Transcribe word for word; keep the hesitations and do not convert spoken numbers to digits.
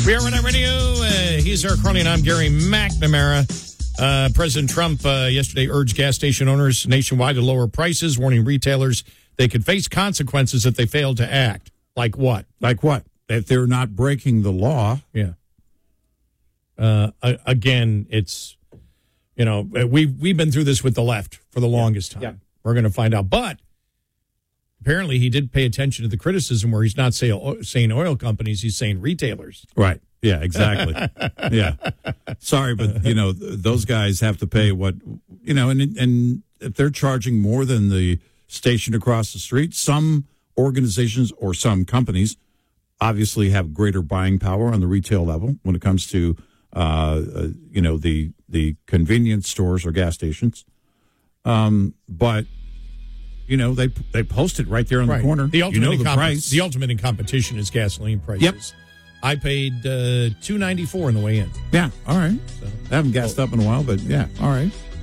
We are Red Radio. Uh, he's Eric Carney, and I'm Gary McNamara. Uh, President Trump uh, yesterday urged gas station owners nationwide to lower prices, warning retailers they could face consequences if they fail to act. Like what? Like what? If they're not breaking the law. Yeah. Uh, again, it's, you know, we've, we've been through this with the left for the longest time. Yeah. We're going to find out. But apparently he did pay attention to the criticism where he's not say, saying oil companies, he's saying retailers. Right. Yeah, exactly. Yeah. Sorry, but, you know, th- those guys have to pay what, you know, and and if they're charging more than the station across the street, some organizations or some companies obviously have greater buying power on the retail level when it comes to, uh, uh, you know, the the convenience stores or gas stations. Um, but, you know, they they post it right there on right. the corner. The ultimate, you know in the comp- price. The ultimate in competition is gasoline prices. Yep. I paid uh, two ninety-four on the way in. Yeah, all right. So, I haven't gassed oh. up in a while, but yeah, all right.